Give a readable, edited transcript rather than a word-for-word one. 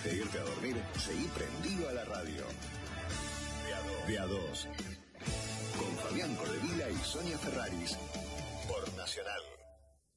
de irte a dormir, seguí prendido a la radio. De a dos. Con Fabián Cordevila y Sonia Ferraris. Por Nacional.